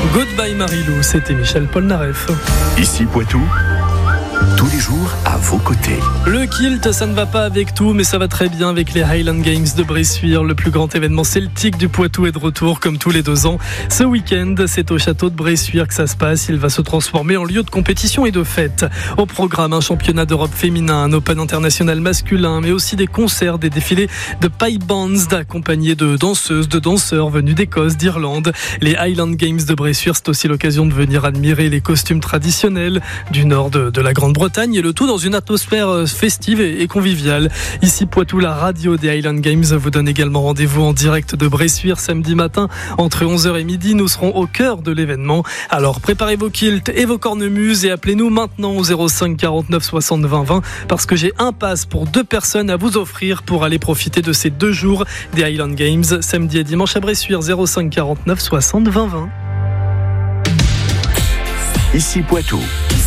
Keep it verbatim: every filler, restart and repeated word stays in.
Goodbye Marilou, c'était Michel Polnareff. Ici Poitou, tous les jours à vos côtés. Le kilt, ça ne va pas avec tout, mais ça va très bien avec les Highland Games de Bressuire. Le plus grand événement celtique du Poitou est de retour, comme tous les deux ans. Ce week-end, c'est au château de Bressuire que ça se passe. Il va se transformer en lieu de compétition et de fête. Au programme, un championnat d'Europe féminin, un Open international masculin, mais aussi des concerts, des défilés de pipe bands, accompagnés de danseuses, de danseurs venus d'Écosse, d'Irlande. Les Highland Games de Bressuire, c'est aussi l'occasion de venir admirer les costumes traditionnels du nord de, de la Grande-Bretagne, et le tout dans une atmosphère festive et conviviale. Ici Poitou, la radio des Highland Games vous donne également rendez-vous en direct de Bressuire samedi matin entre onze heures et midi. Nous serons au cœur de l'événement. Alors préparez vos kilts et vos cornemuses et appelez-nous maintenant au zéro cinq quarante-neuf soixante vingt vingt parce que j'ai un pass pour deux personnes à vous offrir pour aller profiter de ces deux jours des Highland Games samedi et dimanche à Bressuire. Zéro cinq quarante-neuf soixante vingt vingt. Ici Poitou.